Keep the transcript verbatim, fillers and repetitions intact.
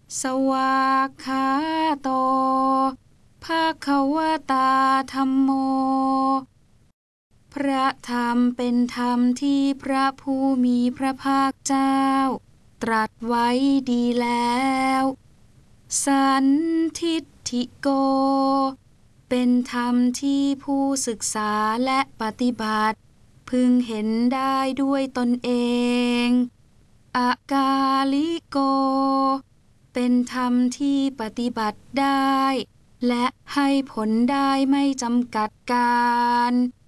สวากขาโตภะคะวะตาธัมโมพระธรรมเป็นธรรมที่พระผู้มีพระภาคเจ้าตรัสไว้ดีแล้วสันทิฏฐิโกเป็นธรรมที่ผู้ศึกษาและปฏิบัติพึงเห็นได้ด้วยตนเองอากาลิโกเป็นธรรมที่ปฏิบัติได้และให้ผลได้ไม่จำกัดการ